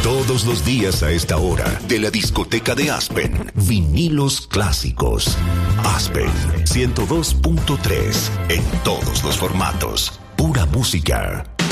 Todos los días a esta hora, de la discoteca de Aspen, vinilos clásicos. Aspen 102.3, en todos los formatos. Pura música.